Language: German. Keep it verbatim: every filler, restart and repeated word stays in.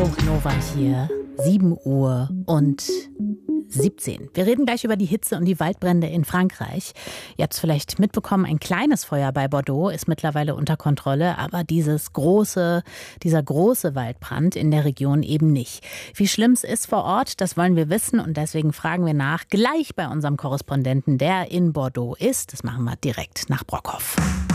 Funk Nova hier, sieben Uhr und siebzehn. Wir reden gleich über die Hitze und die Waldbrände in Frankreich. Ihr habt es vielleicht mitbekommen, ein kleines Feuer bei Bordeaux ist mittlerweile unter Kontrolle, aber dieses große, dieser große Waldbrand in der Region eben nicht. Wie schlimm es ist vor Ort, das wollen wir wissen und deswegen fragen wir nach, gleich bei unserem Korrespondenten, der in Bordeaux ist. Das machen wir direkt nach Brockhoff.